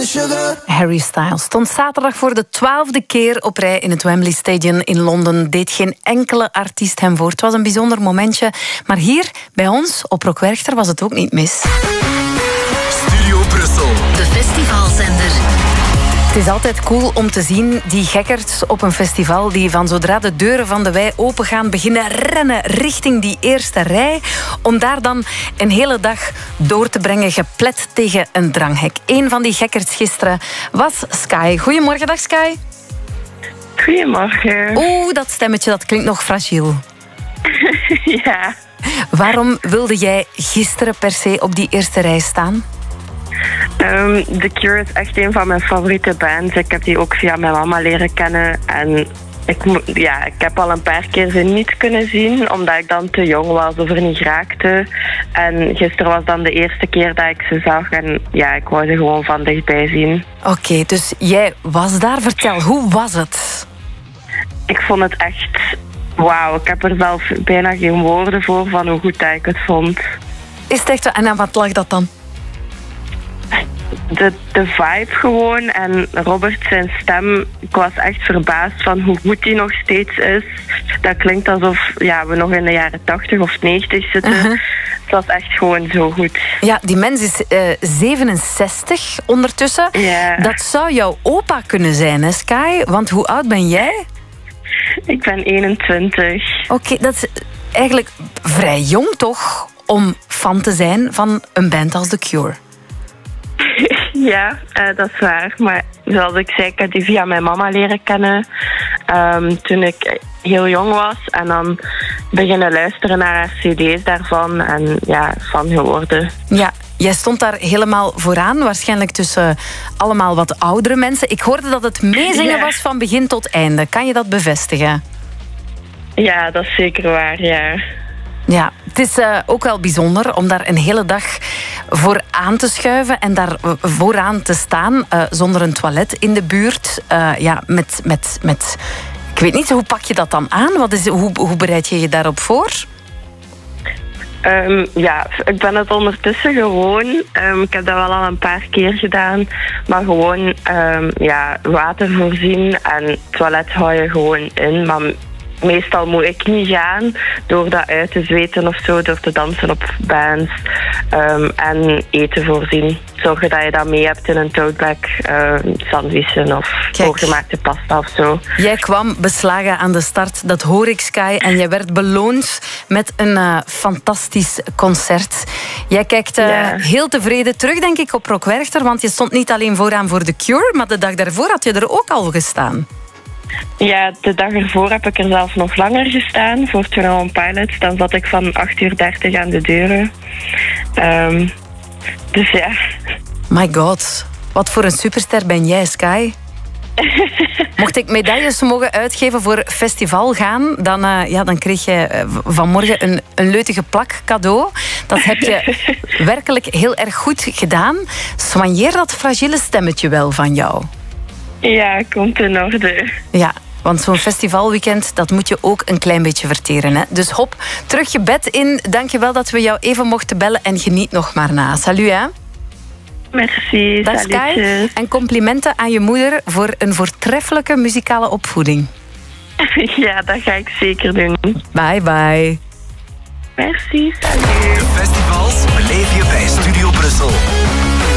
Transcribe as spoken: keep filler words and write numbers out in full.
and sugar. Harry Styles stond zaterdag voor de twaalfde keer op rij in het Wembley Stadium in Londen. Deed geen enkele artiest hem voor. Het was een bijzonder momentje. Maar hier, bij ons, op Rock Werchter, was het ook niet mis. Studio Brussel. De festivalzender. Het is altijd cool om te zien die gekkerts op een festival die van zodra de deuren van de wei opengaan beginnen rennen richting die eerste rij om daar dan een hele dag door te brengen geplet tegen een dranghek. Eén van die gekkerts gisteren was Sky. Goedemorgen, dag Sky. Goedemorgen. Oeh, dat stemmetje dat klinkt nog fragiel. Ja. Waarom wilde jij gisteren per se op die eerste rij staan? Um, The Cure is echt een van mijn favoriete bands. Ik heb die ook via mijn mama leren kennen. En ik, mo- ja, ik heb al een paar keer ze niet kunnen zien, omdat ik dan te jong was of er niet raakte. En gisteren was dan de eerste keer dat ik ze zag. En ja, ik wou ze gewoon van dichtbij zien. Oké, okay, dus jij was daar. Vertel, hoe was het? Ik vond het echt... Wauw, ik heb er zelf bijna geen woorden voor van hoe goed dat ik het vond. Is het echt... En aan wat lag dat dan? De, de vibe gewoon en Robert zijn stem, ik was echt verbaasd van hoe goed die nog steeds is. Dat klinkt alsof ja, we nog in de jaren tachtig of negentig zitten. Uh-huh. Het was echt gewoon zo goed. Ja, die mens is uh, zevenenzestig ondertussen. Ja. Dat zou jouw opa kunnen zijn, hè Sky? Want hoe oud ben jij? Ik ben eenentwintig. Oké, okay, dat is eigenlijk vrij jong toch om fan te zijn van een band als The Cure. Ja, uh, dat is waar. Maar zoals ik zei, ik heb die via mijn mama leren kennen um, toen ik heel jong was. En dan beginnen luisteren naar haar cd's daarvan en ja, fan geworden. Ja, jij stond daar helemaal vooraan, waarschijnlijk tussen allemaal wat oudere mensen. Ik hoorde dat het meezingen ja. was van begin tot einde. Kan je dat bevestigen? Ja, dat is zeker waar, ja. Ja, het is uh, ook wel bijzonder om daar een hele dag voor aan te schuiven en daar vooraan te staan uh, zonder een toilet in de buurt. Uh, ja, met, met, met... Ik weet niet, hoe pak je dat dan aan? Wat is, hoe, hoe bereid je je daarop voor? Um, ja, ik ben het ondertussen gewoon. Um, ik heb dat wel al een paar keer gedaan. Maar gewoon um, ja, water voorzien en toilet hou je gewoon in. Maar meestal moet ik niet gaan door dat uit te zweten of zo, door te dansen op bands um, en eten voorzien. Zorgen dat je dat mee hebt in een toadbag, uh, sandwichen of voorgemaakte pasta of zo. Jij kwam beslagen aan de start, dat hoor ik Sky, en jij werd beloond met een uh, fantastisch concert. Jij kijkt uh, ja. heel tevreden terug, denk ik, op Rock Werchter, want je stond niet alleen vooraan voor The Cure, maar de dag daarvoor had je er ook al gestaan. Ja, de dag ervoor heb ik er zelf nog langer gestaan. Voor twenty-one Pilots. Dan zat ik van acht uur dertig aan de deuren. Um, dus ja. My god. Wat voor een superster ben jij, Sky? Mocht ik medailles mogen uitgeven voor festival gaan, dan, uh, ja, dan kreeg je uh, vanmorgen een, een leutige plak cadeau. Dat heb je werkelijk heel erg goed gedaan. Soigneer dat fragiele stemmetje wel van jou. Ja, komt in orde. Ja, want zo'n festivalweekend, dat moet je ook een klein beetje verteren. Hè? Dus hop, terug je bed in. Dank je wel dat we jou even mochten bellen en geniet nog maar na. Salut, hè? Merci, Dag Sky. En complimenten aan je moeder voor een voortreffelijke muzikale opvoeding. Ja, dat ga ik zeker doen. Bye, bye. Merci, salut. De festivals beleef je bij Studio Brussel.